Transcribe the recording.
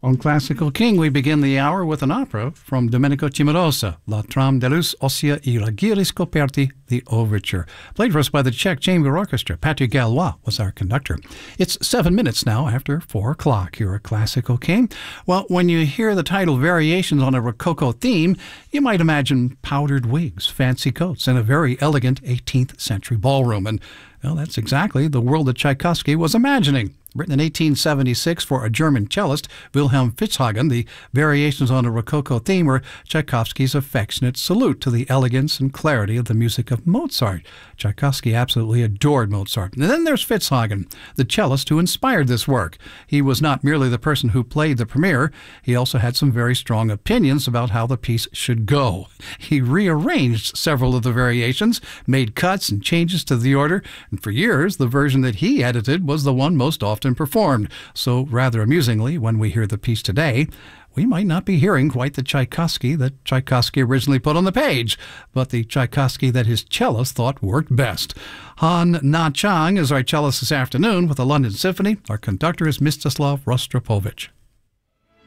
On Classical King, we begin the hour with an opera from Domenico Cimarosa, La Trame de Luz, ossia I Raggiri Scoperti, the Overture. Played for us by the Czech Chamber Orchestra. Patrick Gallois was our conductor. It's 7 minutes now after 4 o'clock here at Classical King. Well, when you hear the title Variations on a Rococo Theme, you might imagine powdered wigs, fancy coats, and a very elegant 18th century ballroom. And, well, that's exactly the world that Tchaikovsky was imagining. Written in 1876 for a German cellist, Wilhelm Fitzhagen, the Variations on a Rococo Theme were Tchaikovsky's affectionate salute to the elegance and clarity of the music of Mozart. Tchaikovsky absolutely adored Mozart. And then there's Fitzhagen, the cellist who inspired this work. He was not merely the person who played the premiere, he also had some very strong opinions about how the piece should go. He rearranged several of the variations, made cuts and changes to the order, and for years the version that he edited was the one most often performed. So rather amusingly, when we hear the piece today, we might not be hearing quite the Tchaikovsky that Tchaikovsky originally put on the page, but the Tchaikovsky that his cellist thought worked best. Han Na-chang is our cellist this afternoon with the London Symphony. Our conductor is Mstislav Rostropovich.